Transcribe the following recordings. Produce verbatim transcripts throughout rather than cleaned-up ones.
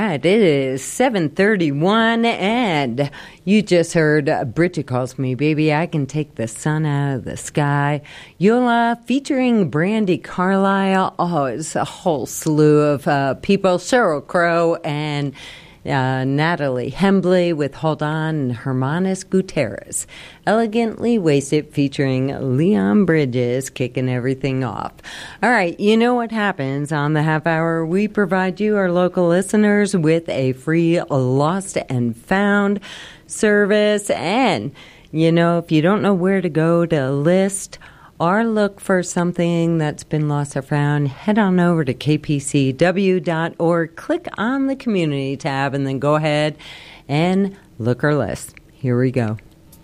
right, it is seven thirty-one, and you just heard uh, Bridget Calls Me Baby, I Can Take the Sun Out of the Sky. Yola featuring Brandi Carlile. Oh, it's a whole slew of uh, people. Sheryl Crow and uh, Natalie Hembley with Hold On, and Hermanos Gutierrez. Elegantly Wasted featuring Leon Bridges, kicking everything off. All right, you know what happens on the half hour. We provide you, our local listeners, with a free Lost and Found service. And, you know, if you don't know where to go to list or look for something that's been lost or found, head on over to k p c w dot org, click on the community tab, and then go ahead and look our list. Here we go.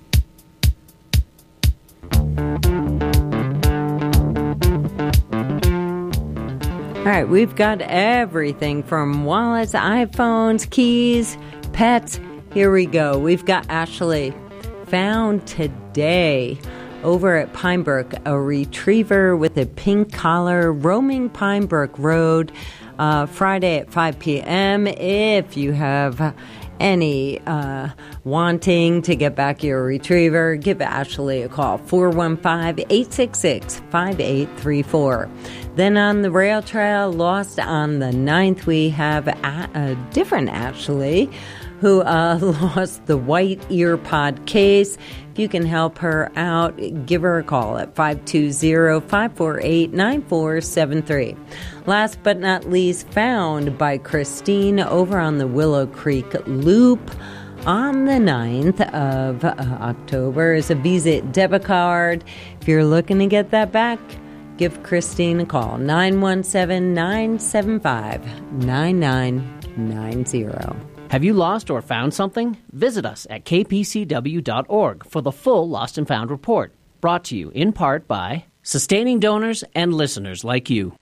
All right, we've got everything from wallets, iPhones, keys, pets. Here we go. We've got Ashley found today over at Pinebrook, a retriever with a pink collar roaming Pinebrook Road uh, Friday at five p.m. If you have any uh, wanting to get back your retriever, give Ashley a call, four one five, eight six six, five eight three four. Then on the rail trail, lost on the ninth, we have a, a different Ashley who uh, lost the white ear pod case. If you can help her out, give her a call at five two zero, five four eight, nine four seven three. Last but not least, found by Christine over on the Willow Creek Loop on the ninth of uh, October is a Visa debit card. If you're looking to get that back, give Christine a call, nine one seven, nine seven five, nine nine nine zero. Have you lost or found something? Visit us at k p c w dot org for the full Lost and Found report. Brought to you in part by sustaining donors and listeners like you.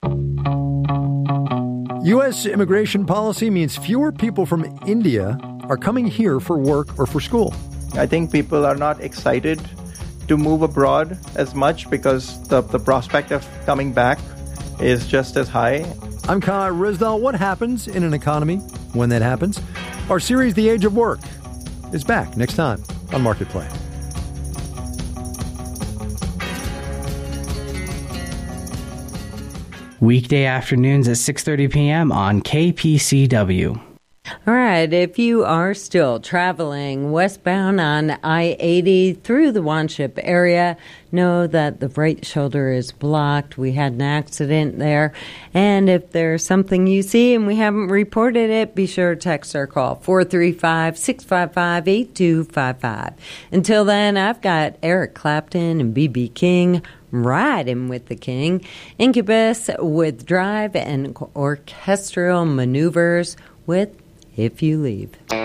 U S immigration policy means fewer people from India are coming here for work or for school. I think people are not excited to move abroad as much because the, the prospect of coming back is just as high. I'm Kai Rizdal. What happens in an economy when that happens? Our series, The Age of Work, is back next time on Marketplace. Weekday afternoons at six thirty p.m. on K P C W. All right, if you are still traveling westbound on I eighty through the Wanship area, know that the right shoulder is blocked. We had an accident there. And if there's something you see and we haven't reported it, be sure to text or call four three five, six five five, eight two five five. Until then, I've got Eric Clapton and B B King riding with the King. Incubus with Drive, and orchestral maneuvers with If You Leave.